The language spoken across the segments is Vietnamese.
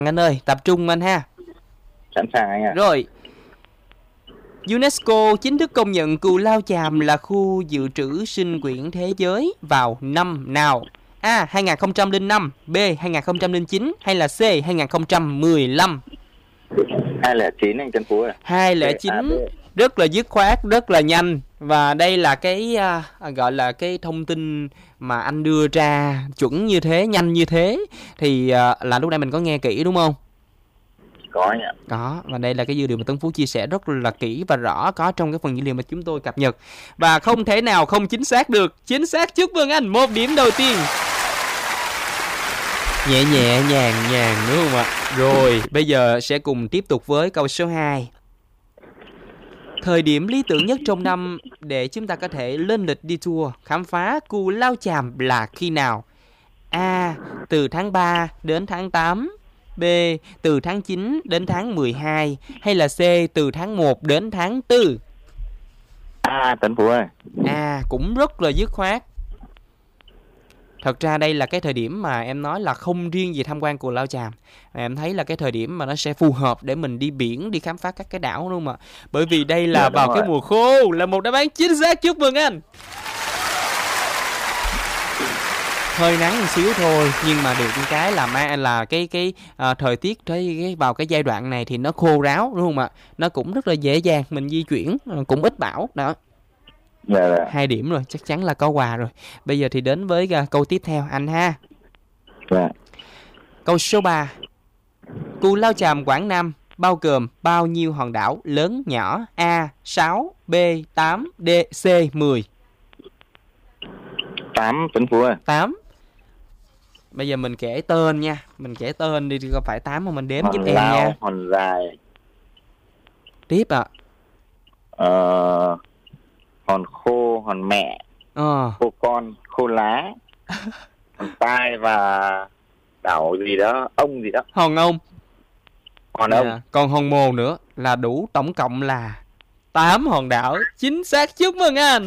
Anh ơi, tập trung anh ha. Sẵn sàng anh ạ. Rồi, UNESCO chính thức công nhận Cù Lao Chàm là khu dự trữ sinh quyển thế giới vào năm nào? A. 2005, B. 2009 hay là C. 2015? 209 anh Trần Phú ơi. 209 rất là dứt khoát, rất là nhanh. Và đây là cái gọi là cái thông tin mà anh đưa ra chuẩn như thế, nhanh như thế. Thì là lúc nãy mình có nghe kỹ đúng không? Có anh ạ. Có, và đây là cái dữ liệu mà Tấn Phú chia sẻ rất là kỹ và rõ, có trong cái phần dữ liệu mà chúng tôi cập nhật. Và không thể nào không chính xác được. Chính xác, chúc mừng anh, 1 điểm đầu tiên. Nhẹ nhẹ nhàng đúng không ạ? Rồi, bây giờ sẽ cùng tiếp tục với câu số 2. Thời điểm lý tưởng nhất trong năm để chúng ta có thể lên lịch đi tour khám phá Cù Lao Chàm là khi nào? A. Từ tháng 3 đến tháng 8, B. Từ tháng 9 đến tháng 12 hay là C. Từ tháng 1 đến tháng 4? Tấn Phú ơi. Cũng rất là dứt khoát. Thật ra đây là cái thời điểm mà em nói là không riêng gì tham quan Cù Lao Chàm. Em thấy là cái thời điểm mà nó sẽ phù hợp để mình đi biển, đi khám phá các cái đảo đúng không ạ? Bởi vì đây là vào cái mùa khô, là một đáp án chính xác, chúc mừng anh. Hơi nắng một xíu thôi, nhưng mà được cái là cái thời tiết vào cái giai đoạn này thì nó khô ráo đúng không ạ? Nó cũng rất là dễ dàng mình di chuyển, cũng ít bão đó. 2 điểm rồi, chắc chắn là có quà rồi. Bây giờ thì đến với câu tiếp theo anh ha. Câu số 3. Cù Lao Chàm Quảng Nam bao gồm bao nhiêu hòn đảo lớn nhỏ? A. 6, B. 8, D. C. 10. 8 Tấn Phú ơi. 8. Bây giờ mình kể tên nha. Mình kể tên đi, có phải 8 mà mình đếm giúp em Lao, nha. Hòn dài. Tiếp ạ. Hòn khô, hòn mẹ, khô con, khô lá, hòn tai và đảo gì đó, ông gì đó. Hòn ông. Hòn ông. Còn hòn mồ nữa là đủ, tổng cộng là 8 hòn đảo. Chính xác, chúc mừng anh.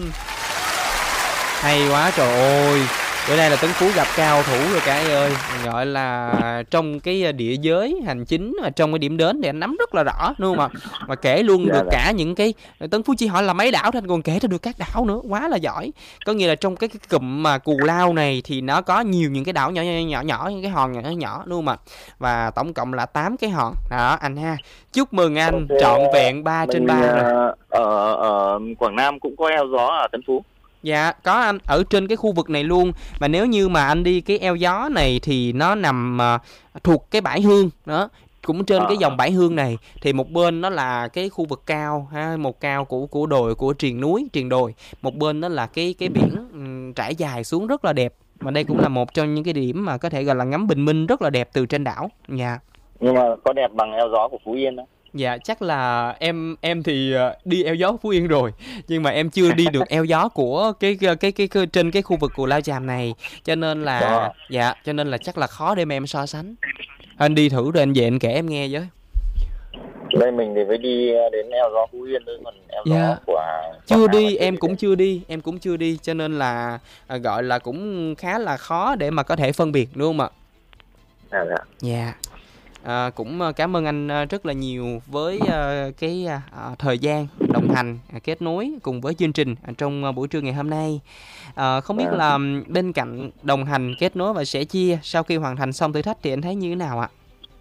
Hay quá trời ơi. Bữa nay là Tấn Phú gặp cao thủ rồi cả ơi. Gọi là trong cái địa giới hành chính, trong cái điểm đến thì anh nắm rất là rõ đúng không ạ? Mà kể luôn được cả những cái, Tấn Phú chỉ hỏi là mấy đảo thôi anh còn kể ra được các đảo nữa, quá là giỏi. Có nghĩa là trong cái cụm mà Cù Lao này thì nó có nhiều những cái đảo nhỏ những cái hòn nhỏ đúng không ạ? Và tổng cộng là 8 cái hòn. Đó anh ha. Chúc mừng anh, trọn vẹn 3 trên 3 rồi. Ở Quảng Nam cũng có eo gió ở Tấn Phú. Dạ, có anh, ở trên cái khu vực này luôn. Mà nếu như mà anh đi cái eo gió này thì nó nằm thuộc cái bãi Hương đó. Cũng trên cái dòng bãi Hương này thì một bên nó là cái khu vực cao ha, một cao của đồi, của triền núi, triền đồi. Một bên đó là cái biển trải dài xuống rất là đẹp. Mà đây cũng là một trong những cái điểm mà có thể gọi là ngắm bình minh rất là đẹp từ trên đảo. Dạ. Nhưng mà có đẹp bằng eo gió của Phú Yên đó. Dạ, chắc là em thì đi eo gió Phú Yên rồi, nhưng mà em chưa đi được eo gió của cái trên cái khu vực Cù Lao Chàm này, cho nên là cho nên là chắc là khó để mà em so sánh. Anh đi thử rồi anh về anh kể em nghe với. Đây mình thì phải đi đến eo gió Phú Yên thôi, còn eo gió của chưa đi, em cũng chưa đi, cho nên là gọi là cũng khá là khó để mà có thể phân biệt đúng không ạ? Dạ. Cũng cảm ơn anh rất là nhiều với cái thời gian đồng hành, kết nối cùng với chương trình trong buổi trưa ngày hôm nay. Không biết là bên cạnh đồng hành, kết nối và sẻ chia, sau khi hoàn thành xong thử thách thì anh thấy như thế nào ạ?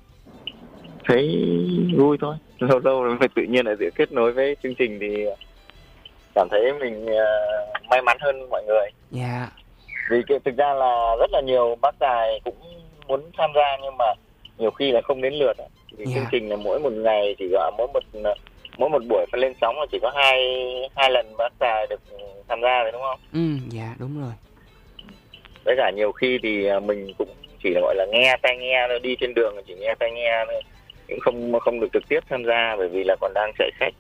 Thấy vui thôi. Lâu lâu mình tự nhiên ở giữa kết nối với chương trình thì cảm thấy mình may mắn hơn mọi người. Dạ. Vì thực ra là rất là nhiều bác tài cũng muốn tham gia nhưng mà nhiều khi là không đến lượt. Vì chương trình là mỗi một ngày chỉ có mỗi một buổi phải lên sóng là chỉ có hai lần bác tài được tham gia rồi đúng không? Dạ đúng rồi. Với cả nhiều khi thì mình cũng chỉ là gọi là nghe tai nghe thôi, đi trên đường chỉ nghe tai nghe thôi, cũng không được trực tiếp tham gia bởi vì là còn đang chạy khách.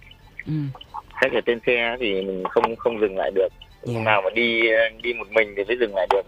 Khách ở trên xe thì mình không dừng lại được. Nào mà đi một mình thì phải dừng lại được.